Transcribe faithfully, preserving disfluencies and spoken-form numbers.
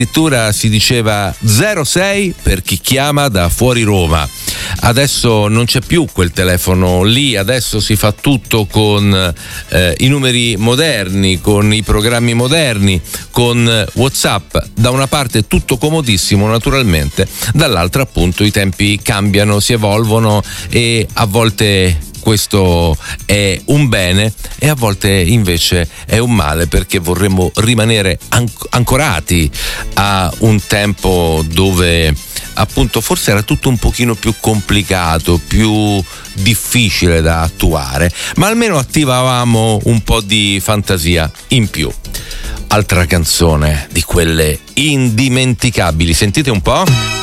addirittura si diceva zero sei per chi chiama da fuori Roma. Adesso non c'è più quel telefono lì, adesso si fa tutto con eh, i numeri moderni, con i programmi moderni, con WhatsApp. Da una parte tutto comodissimo naturalmente, dall'altra appunto i tempi cambiano, si evolvono e a volte questo è un bene e a volte invece è un male, perché vorremmo rimanere anc- ancorati a un tempo dove appunto forse era tutto un pochino più complicato, più difficile da attuare, ma almeno attivavamo un po' di fantasia in più. Altra canzone di quelle indimenticabili, sentite un po'.